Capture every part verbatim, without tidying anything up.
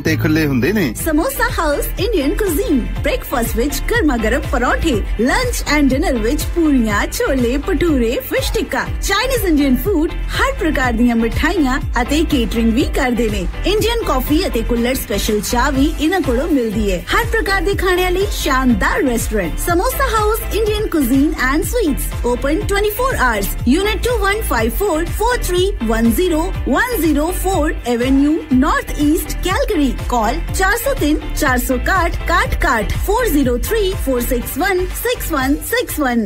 ਤੇ ਖੁੱਲੇ ਹੁੰਦੇ ਨੇ। Samosa house Indian cuisine, breakfast ਵਿੱਚ ਗਰਮਾ ਗਰਮ ਪਰੌਂਠੇ, ਲੰਚ ਐਂਡ ਡਿਨਰ ਵਿੱਚ ਪੂਰੀਆਂ, ਛੋਲੇ, ਭਟੂਰੇ, ਫਿਸ਼ ਟਿੱਕਾ, ਚਾਈਨੀਜ਼ ਇੰਡੀਅਨ ਫੂਡ, ਹਰ ਪ੍ਰਕਾਰ ਦੀਆਂ ਮਿਠਾਈਆਂ ਅਤੇ ਕੇਟਰਿੰਗ ਵੀ ਕਰਦੇ ਨੇ। ਇੰਡੀਅਨ ਕਾਫੀ ਅਤੇ ਕੁੱਲੜ ਸਪੈਸ਼ਲ ਚਾਹ ਵੀ ਇਹਨਾਂ ਕੋਲੋਂ ਮਿਲਦੀ ਹੈ। ਹਰ ਪ੍ਰਕਾਰ ਦੇ ਖਾਣਿਆਂ ਲਈ ਸ਼ਾਨਦਾਰ restaurant samosa house Indian cuisine and sweets, open twenty-four hours, unit two one five four, four three one zero one zero four Avenue, North East, Calgary. Call four oh three four oh one one one four oh three four six one six one six one।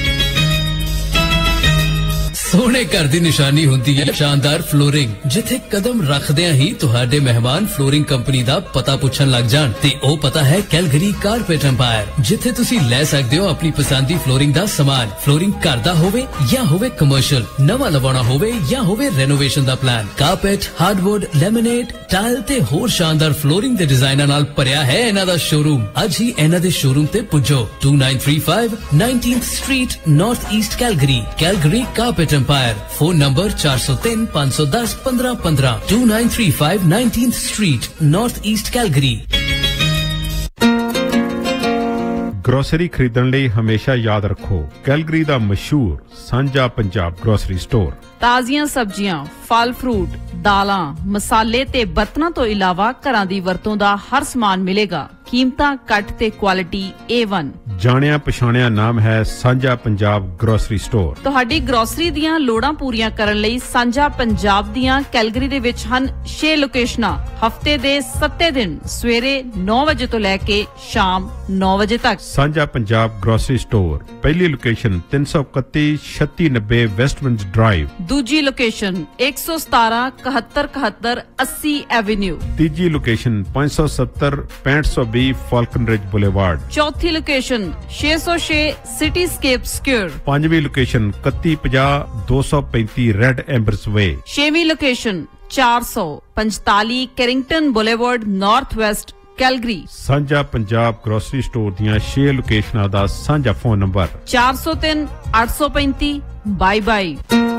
सोने घर दी निशानी हुंदी है शानदार flooring, जिथे कदम रखदियां ही तुहाडे मेहमान flooring company दा पता पुछन लग जान ते ओ पता है कैलगरी कारपेट एम्पायर, जिथे तुसी ले सकदे हो अपनी पसंद दी फ्लोरिंग दा सामान। फ्लोरिंग घर दा होवे या होवे कमर्शियल, नवा लवाना होवे या होवे रेनोवेशन दा plan, carpet, hardwood, laminate, tile ते होर शानदार फ्लोरिंग दे डिजाइनां नाल भरिया है इन्हां दा शोरूम। अज ही इन्हां दे शोरूम ते पुजो two nine three five nineteenth Street, North East, Calgary। Calgary carpet empire, phone number four oh three five one zero one five one five two nine three five nineteenth Street, North East, Calgary। Grocery खरीदਣ ਲਈ ਹਮੇਸ਼ਾ ਯਾਦ ਰੱਖੋ Calgary ਦਾ ਮਸ਼ਹੂਰ ਸਾਂਝਾ Punjab grocery store. ਤਾਜ਼ੀਆਂ ਸਬਜ਼ੀਆਂ, ਫਲ fruit, ਦਾਲਾਂ, ਮਸਾਲੇ ਤੇ ਬਰਤਨਾਂ ਤੋਂ ਇਲਾਵਾ ਘਰਾਂ ਦੀ ਵਰਤੋਂ ਦਾ ਹਰ ਸਮਾਨ ਮਿਲੇਗਾ। ਕੀਮਤਾਂ ਘੱਟ ਤੇ ਕੁਆਲਿਟੀ A one। ਜਾਣਿਆ ਪਛਾਣਿਆ ਨਾਮ ਹੈ ਸਾਂਝਾ ਪੰਜਾਬ ਗਰੋਸਰੀ ਸਟੋਰ। ਤੁਹਾਡੀ ਗਰੋਸਰੀ ਦੀਆਂ ਲੋੜਾਂ ਪੂਰੀਆਂ ਕਰਨ ਲਈ ਸਾਂਝਾ ਪੰਜਾਬ ਦੀਆਂ ਕੈਲਗਰੀ ਦੇ ਵਿੱਚ ਹਨ ਛੇ ਲੋਕੇਸ਼ਨਾਂ। ਹਫਤੇ ਦੇ ਸੱਤ ਦਿਨ ਸਵੇਰੇ ਨੌ ਵਜੇ ਤੋਂ ਲੈ ਕੇ ਸ਼ਾਮ ਨੌ ਵਜੇ ਤੱਕ। ਸਾਂਝਾ ਪੰਜਾਬ ਗਰੋਸਰੀ ਸਟੋਰ ਪਹਿਲੀ ਲੋਕੇਸ਼ਨ ਤਿੰਨ ਸੌ ਇਕੱਤੀ ਛੱਤੀ ਨੱਬੇ ਵੈਸਟਵਿੰਡ ਡਰਾਈਵ। ਦੂਜੀ ਲੋਕੇਸ਼ਨ ਇੱਕ ਸੌ ਸਤਾਰਾਂ ਇਕਹੱਤਰ ਇਕਹੱਤਰ ਅੱਸੀ ਐਵੇਨਿਊ। ਤੀਜੀ ਲੋਕੇਸ਼ਨ ਪੰਜ ਸੌ ਸੱਤਰ ਪੈਂਹਠ ਸੌ ਵੀਹ ਫਾਲਕਨ ਰਿਜ ਬੁਲੇਵਾਰਡ। ਚੌਥੀ ਲੋਕੇਸ਼ਨ ਛੇ ਸੌ ਛੇ ਸਿਟੀ ਸਕੇਪ ਸਕੁਅਰ। ਪੰਜਵੀਂ ਲੋਕੇਸ਼ਨ ਇਕੱਤੀ ਪੰਜਾਹ ਦੋ ਸੌ ਪੈਂਤੀ ਰੈਡ ਐਂਬਰਸ ਵੇ। ਛੇਵੀਂ ਲੋਕੇਸ਼ਨ ਚਾਰ ਸੌ ਪੰਤਾਲੀ ਕੈਰਿੰਗਟਨ ਬੁਲੇਵਾਰਡ, ਨਾਰਥ ਵੈਸਟ, ਕੈਲਗਰੀ। ਸਾਂਝਾ ਪੰਜਾਬ ਗਰੋਸਰੀ ਸਟੋਰ ਦੀਆਂ ਛੇ ਲੋਕੇਸ਼ਨਾਂ ਦਾ ਸਾਂਝਾ ਫੋਨ ਨੰਬਰ ਚਾਰ ਸੌ ਤਿੰਨ ਅੱਠ ਸੌ ਪੈਂਤੀ ਬਾਈ ਬਾਈ।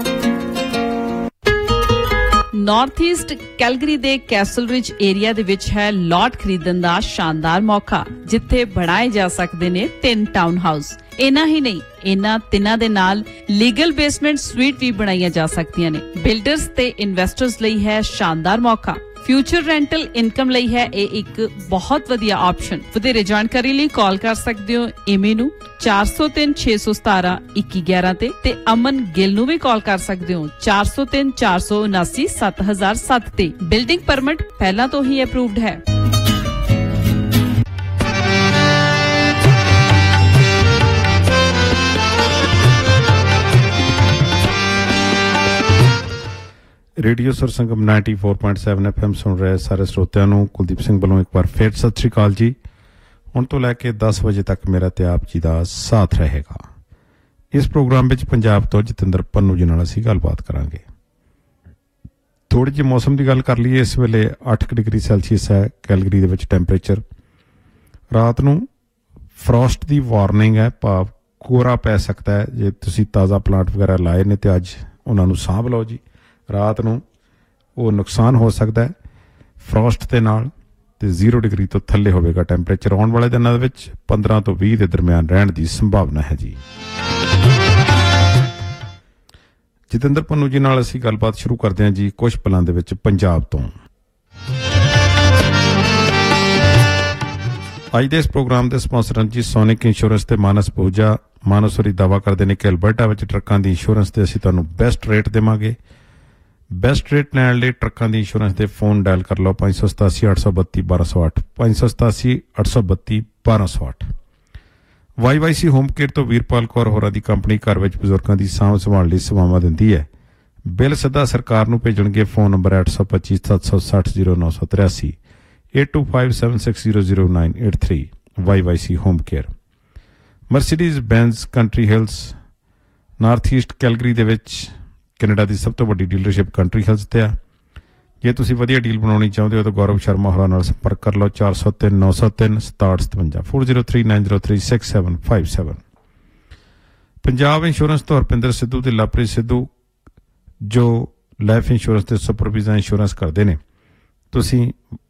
ਨਾਰਥ ਈਸਟ ਕੈਲਗਰੀ ਦੇ ਕੈਸਲ ਰਿਜ ਏਰੀਆ ਦੇ ਵਿੱਚ ਹੈ ਲਾਟ ਖਰੀਦਣ ਦਾ ਸ਼ਾਨਦਾਰ ਮੌਕਾ, ਜਿੱਥੇ ਬਣਾਏ ਜਾ ਸਕਦੇ ਨੇ ਤਿੰਨ ਟਾਊਨ ਹਾਊਸ। ਇਨਾ ਹੀ ਨਹੀਂ, ਇਹਨਾਂ ਤਿੰਨਾਂ ਦੇ ਨਾਲ ਲੀਗਲ ਬੇਸਮੈਂਟ ਸਵੀਟ ਵੀ ਬਣਾਈਆਂ ਜਾ ਸਕਦੀਆਂ ਨੇ। ਬਿਲਡਰਸ ਤੇ ਇਨਵੈਸਟਰਸ ਲਈ ਹੈ ਸ਼ਾਨਦਾਰ ਮੌਕਾ। ਫਿਊਚਰ ਰੈਂਟਲ ਇਨਕਮ ਲਈ ਹੈ ਇਹ ਇੱਕ ਬਹੁਤ ਵਧੀਆ ਆਪਸ਼ਨ। ਵਧੇਰੇ ਜਾਣਕਾਰੀ ਲਈ ਕਾਲ ਕਰ ਸਕਦੇ ਹੋ ਏਮੀ ਨੂੰ ਚਾਰ ਸੌ ਤਿੰਨ ਛੇ ਸੌ ਸਤਾਰਾਂ ਇੱਕੀ ਗਿਆਰਾਂ ਤੇ ਤੇ ਅਮਨ ਗਿੱਲ ਨੂੰ ਵੀ ਕਾਲ ਕਰ ਸਕਦੇ ਹੋ ਚਾਰ ਸੌ ਤਿੰਨ ਚਾਰ ਸੌ ਉਨਾਸੀ ਸੱਤ ਹਜ਼ਾਰ ਸੱਤ ਤੇ। ਬਿਲਡਿੰਗ ਪਰਮਿਟ ਪਹਿਲਾਂ ਤੋਂ ਹੀ ਅਪਰੂਵਡ ਹੈ। Radio ਸਰਸੰਗਮ ninety-four point seven F M ਸੁਣ ਰਹੇ ਸਾਰੇ ਸਰੋਤਿਆਂ ਨੂੰ ਕੁਲਦੀਪ ਸਿੰਘ ਵੱਲੋਂ ਇੱਕ ਵਾਰ ਫੇਰ ਸਤਿ ਸ਼੍ਰੀ ਅਕਾਲ ਜੀ। ਹੁਣ ਤੋਂ ਲੈ ਕੇ ਦਸ ਵਜੇ ਤੱਕ ਮੇਰਾ ਤੇ ਆਪ ਜੀ ਦਾ ਸਾਥ ਰਹੇਗਾ। ਇਸ ਪ੍ਰੋਗਰਾਮ ਵਿੱਚ ਪੰਜਾਬ ਤੋਂ ਜਤਿੰਦਰ ਪੰਨੂ ਜੀ ਨਾਲ ਅਸੀਂ ਗੱਲਬਾਤ ਕਰਾਂਗੇ। ਥੋੜੀ ਜਿਹੀ ਮੌਸਮ ਦੀ ਗੱਲ ਕਰ ਲਈਏ। ਇਸ ਵੇਲੇ ਅੱਠ ਡਿਗਰੀ ਸੈਲਸੀਅਸ ਹੈ ਕੈਲਗਰੀ ਦੇ ਵਿੱਚ ਟੈਂਪਰੇਚਰ। ਰਾਤ ਨੂੰ ਫਰੋਸਟ ਦੀ ਵਾਰਨਿੰਗ ਹੈ, ਭਾਵ ਕੋਰਾ ਪੈ ਸਕਦਾ ਹੈ। ਜੇ ਤੁਸੀਂ ਤਾਜ਼ਾ ਪਲਾਂਟ ਵਗੈਰਾ ਲਾਏ ਨੇ ਤੇ ਅੱਜ ਉਹਨਾਂ ਨੂੰ ਸਾਂਭ ਲਓ ਜੀ। ਰਾਤ ਨੂੰ ਉਹ ਨੁਕਸਾਨ ਹੋ ਸਕਦਾ ਹੈ ਫਰੋਸਟ ਦੇ ਨਾਲ, ਤੇ ਜ਼ੀਰੋ ਡਿਗਰੀ ਤੋਂ ਥੱਲੇ ਹੋਵੇਗਾ ਟੈਂਪਰੇਚਰ। ਆਉਣ ਵਾਲੇ ਦਿਨਾਂ ਦੇ ਵਿੱਚ ਪੰਦਰਾਂ ਤੋਂ ਵੀਹ ਦੇ ਦਰਮਿਆਨ ਰਹਿਣ ਦੀ ਸੰਭਾਵਨਾ ਹੈ ਜੀ। ਜਤਿੰਦਰ ਪੰਨੂ ਜੀ ਨਾਲ ਅਸੀਂ ਗੱਲਬਾਤ ਸ਼ੁਰੂ ਕਰਦੇ ਹਾਂ ਜੀ ਕੁਝ ਪਲਾਂ ਦੇ ਵਿੱਚ ਪੰਜਾਬ ਤੋਂ। ਅੱਜ ਦੇ ਇਸ ਪ੍ਰੋਗਰਾਮ ਦੇ ਸਪਾਂਸਰ ਹਨ ਜੀ ਸੋਨਿਕ ਇੰਸ਼ੋਰੈਂਸ ਤੇ ਮਾਨਸ ਪੂਜਾ। ਮਾਨਸ ਹੋਰੀ ਦਾਅਵਾ ਕਰਦੇ ਨੇ ਕਿ ਅਲਬਰਟਾ ਵਿੱਚ ਟਰੱਕਾਂ ਦੀ ਇੰਸ਼ੋਰੈਂਸ ਤੇ ਅਸੀਂ ਤੁਹਾਨੂੰ ਬੈਸਟ ਰੇਟ ਦੇਵਾਂਗੇ। ਬੈਸਟ ਰੇਟ ਲੈਣ ਲਈ ਟਰੱਕਾਂ ਦੀ ਇੰਸ਼ੋਰੈਂਸ ਦੇ ਫੋਨ ਡਾਇਲ ਕਰ ਲਓ ਪੰਜ ਸੌ ਸਤਾਸੀ ਅੱਠ ਸੌ ਬੱਤੀ ਬਾਰਾਂ ਸੌ ਅੱਠ ਪੰਜ ਸੌ ਸਤਾਸੀ ਅੱਠ ਸੌ ਬੱਤੀ ਬਾਰਾਂ ਸੌ ਅੱਠ। Why Y C home care ਤੋਂ ਵੀਰਪਾਲ ਕੌਰ ਹੋਰਾਂ ਦੀ ਕੰਪਨੀ ਘਰ ਵਿੱਚ ਬਜ਼ੁਰਗਾਂ ਦੀ ਸਾਂਭ ਸੰਭਾਲ ਲਈ ਸੇਵਾਵਾਂ ਦਿੰਦੀ ਹੈ। ਬਿੱਲ ਸਿੱਧਾ ਸਰਕਾਰ ਨੂੰ ਭੇਜਣਗੇ। ਫੋਨ ਨੰਬਰ ਅੱਠ ਸੌ ਪੱਚੀ ਸੱਤ ਸੌ ਸੱਠ ਜ਼ੀਰੋ ਨੌ ਸੌ ਤਰਿਆਸੀ eight two five seven six zero zero nine eight three। Why Y C home care. Mercedes ਬੈਂਜ਼ country Hills north East Calgary ਦੇ ਵਿੱਚ ਕੈਨੇਡਾ ਦੀ ਸਭ ਤੋਂ ਵੱਡੀ ਡੀਲਰਸ਼ਿਪ ਕੰਟਰੀ ਹਿਲਸ ਤੇ ਆ। ਜੇ ਤੁਸੀਂ ਵਧੀਆ ਡੀਲ ਬਣਾਉਣੀ ਚਾਹੁੰਦੇ ਹੋ ਤਾਂ ਗੌਰਵ ਸ਼ਰਮਾ ਹੋਰਾਂ ਨਾਲ ਸੰਪਰਕ ਕਰ ਲਓ ਚਾਰ ਸੌ ਤਿੰਨ ਨੌ ਸੌ ਤਿੰਨ ਸਤਾਹਠ ਸਤਵੰਜਾ four zero three nine zero three six seven five seven। Punjab insurance ਤੋਂ ਹਰਪਿੰਦਰ ਸਿੱਧੂ ਤੇ ਲਵਪ੍ਰੀਤ ਸਿੱਧੂ ਜੋ ਲਾਈਫ ਇੰਸ਼ੋਰੈਂਸ ਤੇ ਸੁਪਰਵਿਜ਼ਨ ਇੰਸ਼ੋਰੈਂਸ ਕਰਦੇ ਨੇ। ਤੁਸੀਂ